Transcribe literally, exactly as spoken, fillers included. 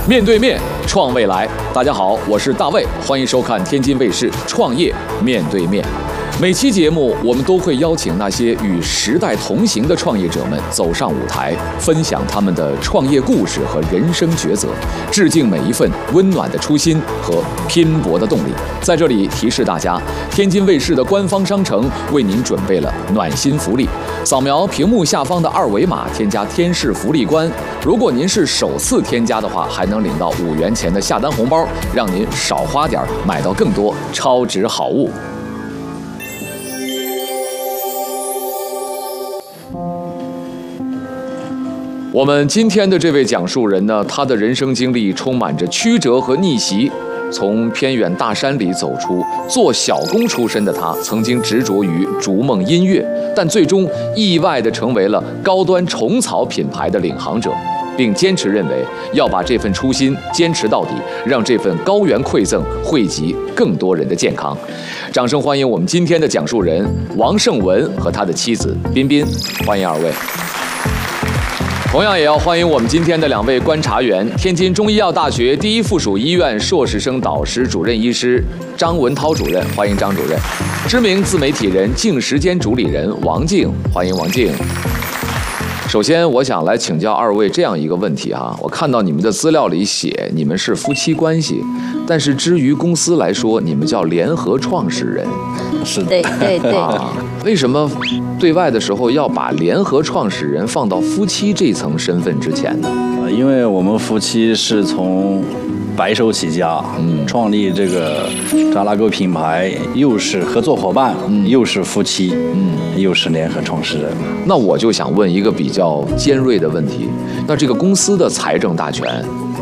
面对面创未来，大家好，我是大卫，欢迎收看天津卫视《创业面对面》。每期节目，我们都会邀请那些与时代同行的创业者们走上舞台，分享他们的创业故事和人生抉择，致敬每一份温暖的初心和拼搏的动力。在这里提示大家，天津卫视的官方商城为您准备了暖心福利，扫描屏幕下方的二维码，添加天视福利官。如果您是首次添加的话，还能领到五元钱的下单红包，让您少花点，买到更多超值好物。我们今天的这位讲述人呢，他的人生经历充满着曲折和逆袭。从偏远大山里走出，做小工出身的他，曾经执着于逐梦音乐，但最终意外地成为了高端虫草品牌的领航者，并坚持认为要把这份初心坚持到底，让这份高原馈赠惠及更多人的健康。掌声欢迎我们今天的讲述人王胜文和他的妻子彬彬，欢迎二位。同样也要欢迎我们今天的两位观察员，天津中医药大学第一附属医院硕士生导师主任医师张文涛主任，欢迎张主任；知名自媒体人静时间主理人王静，欢迎王静。首先，我想来请教二位这样一个问题哈，我看到你们的资料里写你们是夫妻关系，但是至于公司来说，你们叫联合创始人。 是的， 对对对。 啊，为什么对外的时候要把联合创始人放到夫妻这层身份之前呢？ 呃，因为我们夫妻是从白手起家，嗯，创立这个扎拉沟品牌，又是合作伙伴，嗯，又是夫妻，嗯，又是联合创始人。 那我就想问一个比较尖锐的问题，那这个公司的财政大权